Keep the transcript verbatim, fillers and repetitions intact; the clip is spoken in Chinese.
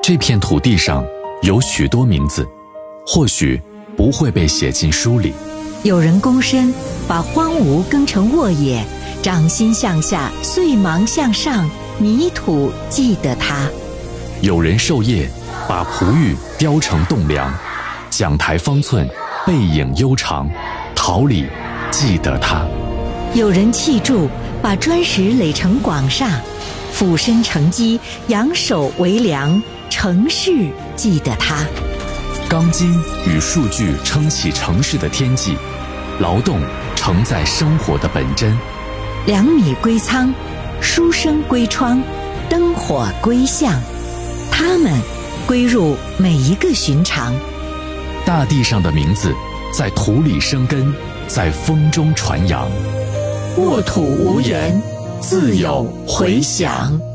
这片土地上有许多名字，或许不会被写进书里。 有人躬身，把荒芜耕成沃野，掌心向下，碎芒向上，泥土记得它。 有人授业，把璞玉雕成栋梁，讲台方寸，背影悠长，桃李记得它。 有人砌筑，把砖石垒成广厦，俯身承基，仰首为梁，城市记得它。 钢筋与数据撑起城市的天际，劳动承载生活的本真。 粮米归仓，书生归窗，灯火归巷，它们归入每一个寻常。 大地上的名字在土里生根，在风中传扬。 沃土无言，自有回响。